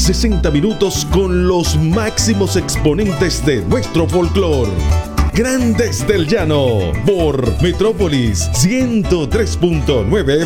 60 minutos con los máximos exponentes de nuestro folclore. Grandes del Llano por Metrópolis 103.9